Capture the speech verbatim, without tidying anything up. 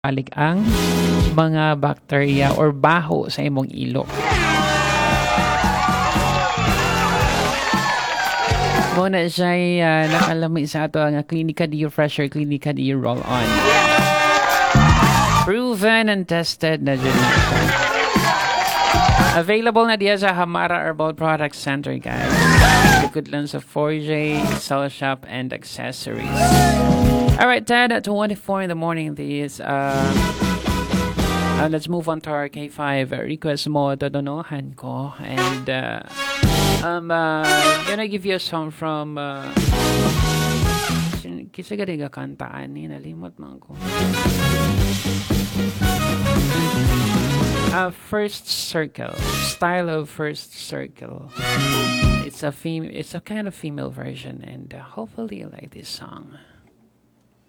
balik ang mga bacteria or baho sa imong ilok. Muna siya uh, nakalami sa ato ang Clinica D Fresher, Clinica D Roll-On. Proven and tested na dyan. Available na diya sa Hamara Herbal Products Center, guys. Likod lang sa four J, Cell Shop, and Accessories. Alright, ten at twenty-four in the morning. This, uh, uh, let's move on to our K five request mo, Todonohan ko. And, uh, um, uh, gonna give you a song from, uh, kisa gadiga kantaan ni, nalimot man ko. Uh, First Circle, Style of First Circle. It's a fem- It's a kind of female version, and uh, hopefully you like this song.